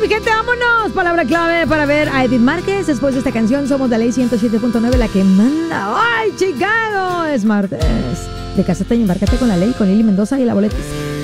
mi gente, vámonos. Palabra clave para ver a Edith Márquez. Después de esta canción, somos de Ley 107.9, la que manda. ¡Ay, Chicago! Es martes. De Casate y Embarcate con la Ley, con Lili Mendoza y la Boletis.